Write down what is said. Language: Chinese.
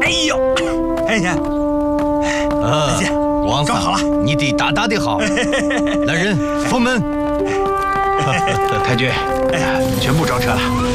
哎呦，哎呀， 王三， 装好了， 你的大大的好。来人，封门。 太君，全部装车了。